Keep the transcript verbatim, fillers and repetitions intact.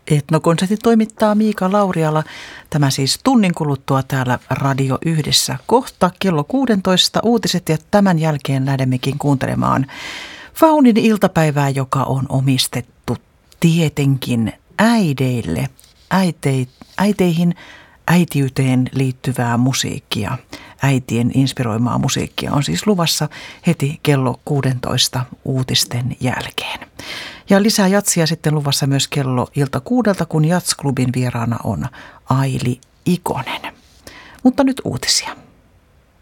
Etnokonsertti toimittaa Miika Lauriala. Tämä siis tunnin kuluttua täällä Radio Yhdessä. Kohta kello kuusitoista uutiset ja tämän jälkeen lähdemmekin kuuntelemaan Faunin iltapäivää, joka on omistettu tietenkin äideille, äitei, äiteihin, äitiyteen liittyvää musiikkia. Äitien inspiroimaa musiikkia on siis luvassa heti kello kuusitoista uutisten jälkeen. Ja lisää jatsia sitten luvassa myös kello ilta kuudelta, kun Jatsklubin vieraana on Aili Ikonen. Mutta nyt uutisia.